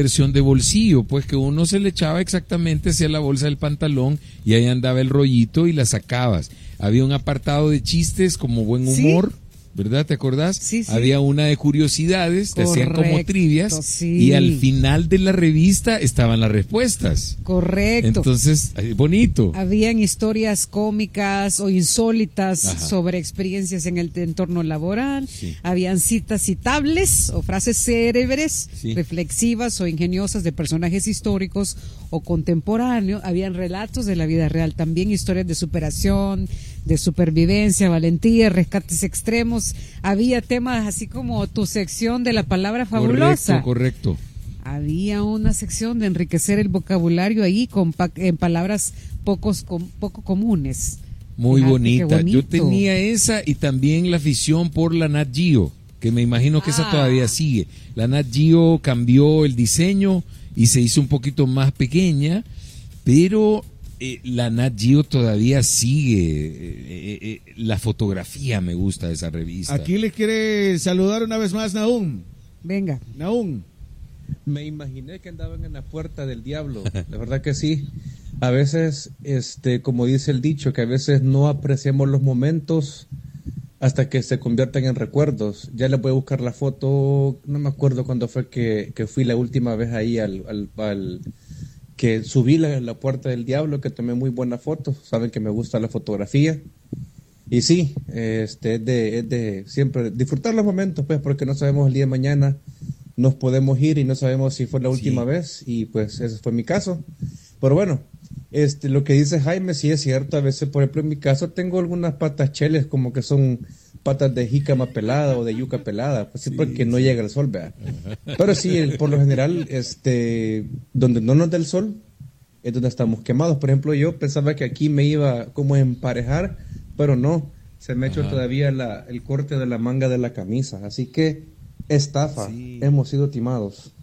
versión de bolsillo, pues que uno se le echaba exactamente hacia la bolsa del pantalón y ahí andaba el rollito y la sacabas. Había un apartado de chistes como buen humor, ¿verdad? ¿Te acordás? Sí. Había una de curiosidades, te hacían como trivias, sí. y al final de la revista estaban las respuestas. Correcto. Entonces, bonito. Habían historias cómicas o insólitas sobre experiencias en el entorno laboral. Sí. Habían citas citables o frases célebres, reflexivas o ingeniosas de personajes históricos o contemporáneos. Habían relatos de la vida real, también historias de superación, de supervivencia, valentía, rescates extremos. Había temas así como tu sección de la palabra fabulosa. Correcto. Había una sección de enriquecer el vocabulario ahí en palabras poco comunes. Muy bonita. Yo tenía esa y también la afición por la Nat Geo, que me imagino que esa todavía sigue. La Nat Geo cambió el diseño y se hizo un poquito más pequeña, pero la Nat Geo todavía sigue. La fotografía me gusta de esa revista. Aquí le quiere saludar una vez más Nahum. Venga. Nahum. Me imaginé que andaban en la puerta del diablo, la verdad que sí. A veces, como dice el dicho, que a veces no apreciamos los momentos hasta que se convierten en recuerdos. Ya les voy a buscar la foto, no me acuerdo cuándo fue que fui la última vez ahí que subí la puerta del diablo, que tomé muy buena foto. Saben que me gusta la fotografía. Y sí, es de siempre disfrutar los momentos, pues, porque no sabemos el día de mañana, nos podemos ir y no sabemos si fue la última vez, y pues ese fue mi caso. Pero bueno, lo que dice Jaime sí es cierto. A veces, por ejemplo, en mi caso tengo algunas patas cheles como que son patas de jícama pelada o de yuca pelada, pues sí, porque no llega el sol, ¿verdad? Pero sí, por lo general, donde no nos da el sol es donde estamos quemados. Por ejemplo, yo pensaba que aquí me iba como a emparejar, pero no, se me ha hecho todavía el corte de la manga de la camisa, así que estafa, hemos sido timados.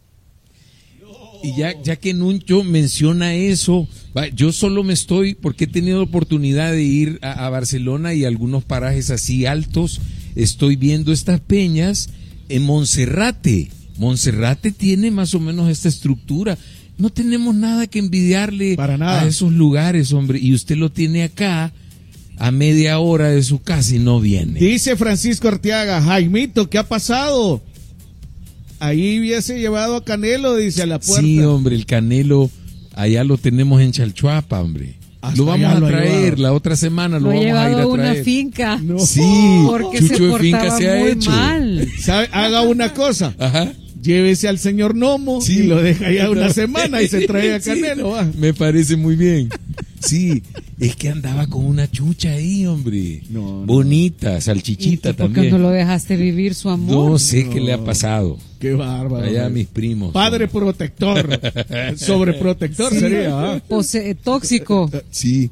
Y ya que Nuncho menciona eso, yo solo porque he tenido la oportunidad de ir a Barcelona y algunos parajes así altos, estoy viendo estas peñas en Monserrate. Monserrate tiene más o menos esta estructura. No tenemos nada que envidiarle a esos lugares, hombre, y usted lo tiene acá a media hora de su casa y no viene. Dice Francisco Arteaga, Jaimito, ¿qué ha pasado? Ahí hubiese llevado a Canelo, dice, a la puerta. Sí, hombre, el Canelo, allá lo tenemos en Chalchuapa, hombre. Lo vamos a traer la otra semana, lo vamos a ir a traer. Lo he llevado a una finca. No. Sí, porque Chucho se de portaba finca se ha muy hecho. mal. ¿Sabe? Haga una cosa. Ajá. Llévese al señor Nomo y lo deja allá una semana y se trae a Canelo. Me parece muy bien. Sí, es que andaba con una chucha ahí, hombre. Bonita, salchichita también. ¿Por qué no lo dejaste vivir su amor? No sé qué le ha pasado. Qué bárbaro. Allá a mis primos. Padre protector. Sobreprotector sería. Tóxico. Sí.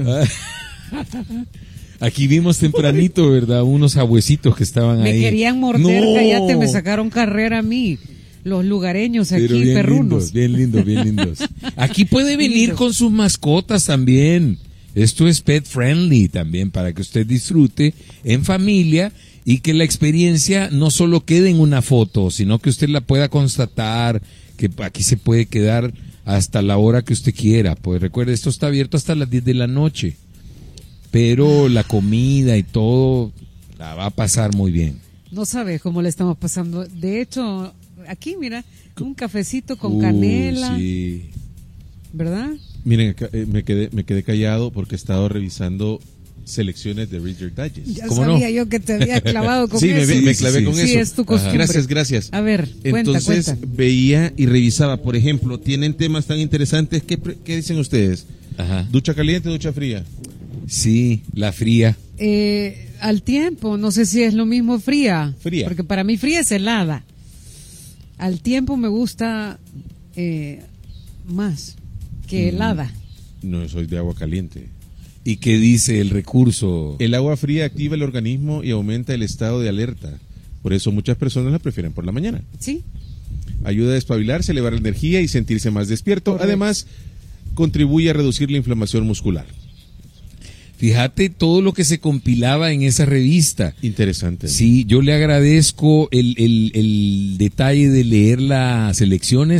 Aquí vimos tempranito, ¿verdad? Unos abuesitos que estaban ahí. Me querían morder, cállate, me sacaron carrera a mí. Los lugareños aquí, bien perrunos. Bien lindos. Aquí puede venir con sus mascotas también. Esto es pet friendly también, para que usted disfrute en familia y que la experiencia no solo quede en una foto, sino que usted la pueda constatar, que aquí se puede quedar hasta la hora que usted quiera. Pues recuerde, esto está abierto hasta las 10 de la noche. Pero la comida y todo la va a pasar muy bien. No sabes cómo le estamos pasando. De hecho, aquí mira, un cafecito con canela. Sí. ¿Verdad? Miren, me quedé callado porque he estado revisando selecciones de Reader Digest. Ya sabía yo que te había clavado con sí, eso. me clavé con eso. Sí, es tu costumbre. Gracias. A ver, entonces cuenta. Veía y revisaba, por ejemplo, tienen temas tan interesantes. ¿Qué dicen ustedes? Ajá. ¿Ducha caliente o ducha fría? Sí, la fría. Al tiempo, no sé si es lo mismo fría. Fría. Porque para mí fría es helada. Al tiempo me gusta más que helada. No, soy de agua caliente. ¿Y qué dice el recurso? El agua fría activa el organismo y aumenta el estado de alerta. Por eso muchas personas la prefieren por la mañana. Sí. Ayuda a despabilarse, elevar la energía y sentirse más despierto. Correcto. Además, contribuye a reducir la inflamación muscular. Fíjate todo lo que se compilaba en esa revista. Interesante. Sí, yo le agradezco el detalle de leer las selecciones.